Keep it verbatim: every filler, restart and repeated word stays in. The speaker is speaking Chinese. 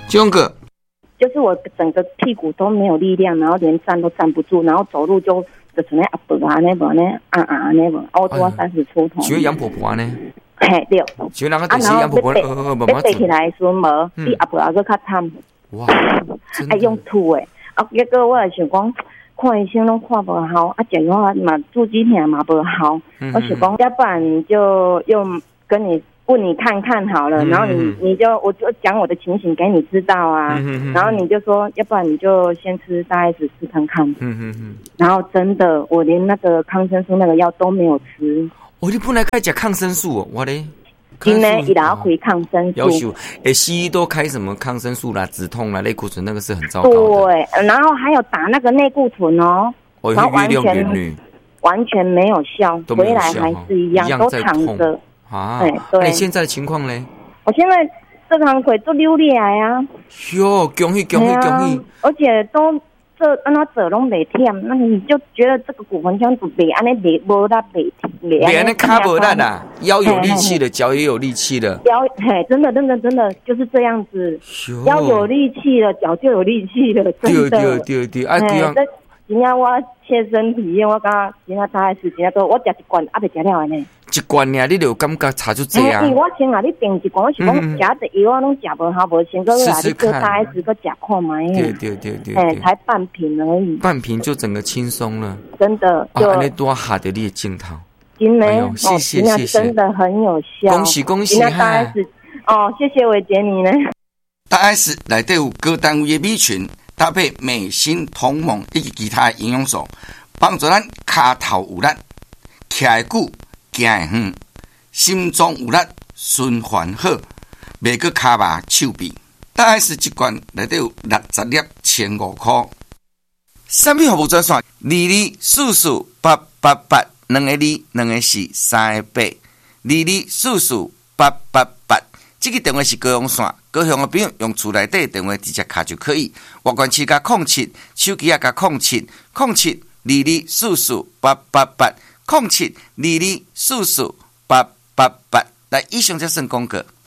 囧哥， 就是我整个屁股都没有力量，然后连站都站不住，然后走路就就是那阿伯啊那无呢啊啊那无，我多三十出头。 请问杨婆婆呢？ 嘿对。 请问那个就是杨婆婆，呃呃，慢慢背起来的时候无，比阿伯还佫较惨。 哇！ 爱用吐诶，啊，结果我也想讲。看医生拢看不好，啊，食药啊嘛住几天嘛不好，嗯、我想讲，要不然你就用跟你问你看看好了，嗯、然后你你就我就讲我的情形给你知道啊，嗯、然后你就说，要不然你就先吃大 S 试看看，嗯嗯然后真的我连那个抗生素那个药都没有吃。 哦，你本来该吃抗生素哦，我嘞。 今呢，伊拉开抗生素， 要求诶，西医都开什么抗生素啦、止痛啦、类固醇，那个是很糟糕的。 对，然后还有打那个内固醇哦， 哦， 然后完全完全没有效， 都没有效回来还是一样，一样都躺着啊。对，对。你现在的情况嘞？ 我现在这行腿都溜裂啊！ 哟，恭喜恭喜恭喜！ 而且都。这按他走拢袂忝，那你就觉得这个骨盆腔就袂安尼袂无力袂袂安尼卡无力啦，腰有力气了，脚也有力气了。 腰嘿，真的真的真的就是这样子，腰有力气了，脚就有力气了，真的。 对对对对，哎对啊。 今天我切身体验，我感觉今天大概是今天都我食一罐，还袂食了呢。 一罐尔，你就感觉差就这样。 因为我先啊，你订一罐，我是讲食的药我拢食无好，无先个来你做大 S 个食看卖。 对对对对， 哎，才半瓶而已。 半瓶就整个轻松了。 真的。 啊，安尼多下的你的镜头。 真的， 谢谢谢谢， 真的很有效。 恭喜恭喜！ 大 S 哦，谢谢伟杰你呢。 大 S 内底有各单位的米群。搭配美心同盟以及其他营养素，帮助咱脚头有力，徛会久，行会远，心脏有力，循环好，袂阁脚麻手臂。大 S 一罐内底有六十粒，千五块。产品服务专线：二二四四八八八，两个二，两个四，三个八，二二四四八八八。这个电话是高雄线，高雄的朋友用厝内底电话直接卡就可以。外关市加空七，手机也加空七，空七二二四四八八八，空七二二四四八八八。来，以上这算广告。